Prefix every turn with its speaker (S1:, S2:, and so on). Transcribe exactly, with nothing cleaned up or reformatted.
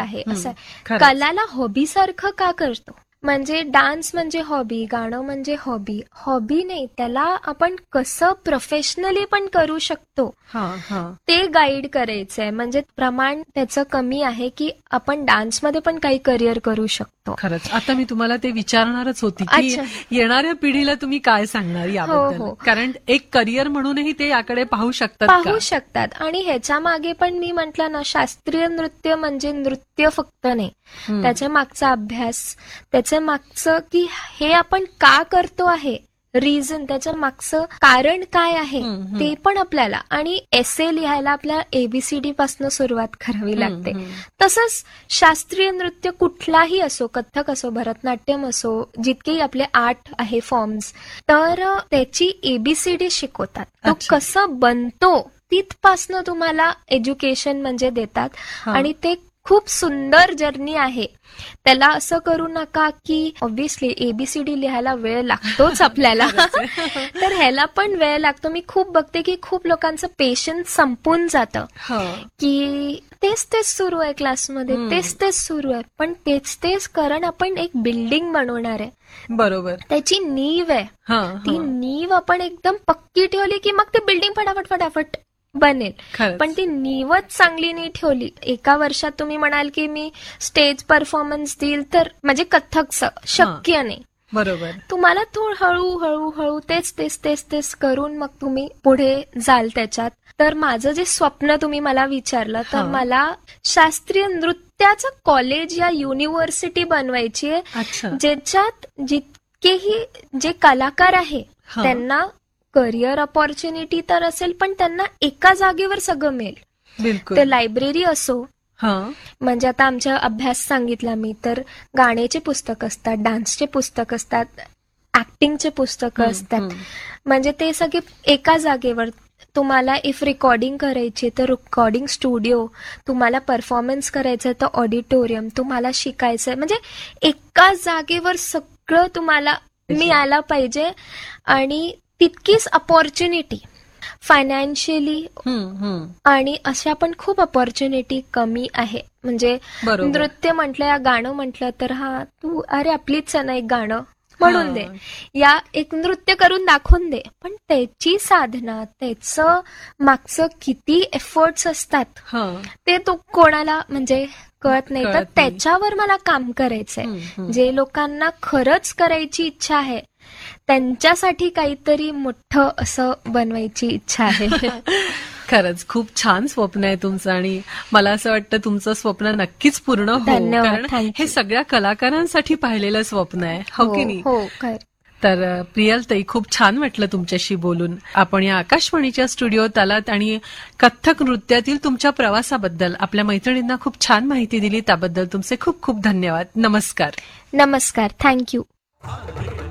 S1: आहे. असं
S2: खरंच.
S1: कलाला हॉबी सारखं का करतो? म्हणजे डान्स म्हणजे हॉबी, गाणं म्हणजे हॉबी. हॉबी नाही, त्याला आपण कसं प्रोफेशनली पण करू शकतो
S2: हा हा
S1: ते गाईड करायचंय. म्हणजे प्रमाण त्याचं कमी आहे की आपण डान्समध्ये पण काही करिअर करू शकतो.
S2: खरंच. आता मी तुम्हाला ते विचारणारच होती की
S1: अच्छा.
S2: येणाऱ्या पिढीला तुम्ही काय सांगणार याबद्दल,
S1: हो.
S2: कारण एक करिअर म्हणूनही ते याकडे पाहू शकतात
S1: पाहू
S2: का?
S1: शकतात. आणि ह्याच्या मागे पण मी म्हटलं ना, शास्त्रीय नृत्य म्हणजे नृत्य फक्त नाही,
S2: हम्म.
S1: त्याच्या मागचा अभ्यास, त्याच्या मागचं की हे आपण का करतो आहे, रिझन, त्याच्या मागचं कारण काय आहे
S2: हम्म, हम्म.
S1: ते पण आपल्याला. आणि एसे लिहायला आपल्याला एबीसीडी पासून सुरुवात करावी लागते.
S2: हम्म, हम्म.
S1: तसंच शास्त्रीय नृत्य कुठलाही असो, कथ्थक असो, भरतनाट्यम असो, जितकेही आपले आर्ट आहे फॉर्म्स, तर त्याची एबीसीडी शिकवतात. तो
S2: अच्छा.
S1: कसं बनतो तिथपासनं तुम्हाला एज्युकेशन म्हणजे देतात.
S2: हा.
S1: आणि ते खूप सुंदर जर्नी आहे. त्याला असं करू नका की ऑब्व्हियसली एबीसीडी लिहायला वेळ लागतोच आपल्याला, तर ह्याला पण वेळ लागतो. मी खूप बघते की खूप लोकांचं पेशन्स संपून जातं
S2: हा.
S1: की तेच तेच सुरू आहे क्लासमध्ये,
S2: हम्म.
S1: तेच तेच सुरू आहे. पण तेच तेच कारण आपण एक बिल्डिंग बनवणार आहे,
S2: बरोबर.
S1: त्याची नीव आहे.
S2: हा
S1: ती
S2: हा.
S1: नीव आपण एकदम पक्की ठेवली की मग ती बिल्डिंग फटाफट फटाफट बनेल.
S2: खरंच.
S1: पण ती नीवच चांगली नाही ठेवली, एका वर्षात तुम्ही म्हणाल की मी स्टेज परफॉर्मन्स देईल, तर म्हणजे कथ्थकचं शक्य नाही.
S2: बरोबर.
S1: तुम्हाला थोडं हळू हळू हळू तेच तेच तेच तेच करून मग तुम्ही पुढे जाल त्याच्यात. तर माझं जे स्वप्न तुम्ही मला विचारलं, तर
S2: हा.
S1: मला शास्त्रीय नृत्याचं कॉलेज या युनिव्हर्सिटी बनवायची आहे,
S2: अच्छा.
S1: ज्याच्यात जितकेही जे कलाकार आहे
S2: हा.
S1: त्यांना करिअर अपॉर्च्युनिटी तर असेल, पण त्यांना एका जागेवर सगळं मिळेल.
S2: बिलकुल.
S1: ते लायब्ररी असो,
S2: हा.
S1: म्हणजे आता आमचा अभ्यास सांगितला मी, तर गाण्याचे पुस्तक असतात, डान्सचे पुस्तक असतात, ऍक्टिंगचे पुस्तकं
S2: हम्म,
S1: असतात.
S2: हम्म.
S1: म्हणजे ते सगळे एका जागेवर. तुम्हाला इफ रेकॉर्डिंग करायची तर रेकॉर्डिंग स्टुडिओ, तुम्हाला परफॉर्मन्स करायचं तर ऑडिटोरियम, तुम्हाला शिकायचंय म्हणजे एका जागेवर सगळं तुम्हाला मिळायला पाहिजे. आणि तितकीच अपॉर्च्युनिटी फायनान्शियली,
S2: हम्म, हम्म.
S1: आणि अशा पण खूप अपॉर्च्युनिटी कमी आहे. म्हणजे
S2: बरोबर.
S1: नृत्य म्हटलं या गाणं म्हटलं तर हा तू अरे आपलीच आहे ना एक गाणं म्हणून
S2: हा.
S1: दे, या एक नृत्य करून दाखवून दे. पण त्याची साधना, त्याचं मागचं किती एफर्ट्स असतात
S2: हा.
S1: ते तो कोणाला म्हणजे कळत नाही.
S2: कळत
S1: तर
S2: नाही.
S1: त्याच्यावर मला काम करायचंय.
S2: हम्म, हम्म.
S1: जे लोकांना खरंच करायची इच्छा आहे त्यांच्यासाठी काहीतरी मोठं असं बनवायची इच्छा आहे.
S2: खरंच खूप छान स्वप्न आहे तुमचं, आणि मला असं वाटतं तुमचं स्वप्न नक्कीच पूर्ण हो,
S1: धन्यवाद,
S2: कारण
S1: thank
S2: हे
S1: you.
S2: सगळ्या कलाकारांसाठी पाहिलेलं स्वप्न आहे, हो की नाही?
S1: हो खरं.
S2: तर अ, प्रियलताई, खूप छान वाटलं तुमच्याशी बोलून. आपण या आकाशवाणीच्या स्टुडिओत आलात आणि कथ्थक नृत्यातील तुमच्या प्रवासाबद्दल आपल्या मैत्रिणींना खूप छान माहिती दिली, त्याबद्दल तुमचे खूप खूप धन्यवाद. नमस्कार.
S1: नमस्कार, थँक्यू.